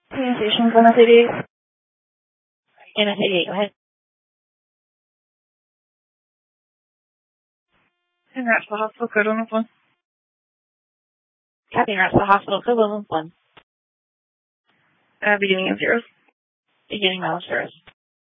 Communications on NSAD. NSAD, go ahead. Congrats to the hospital code 111. Copy, congrats to the hospital code 111. Beginning of zeros. Beginning of zeros.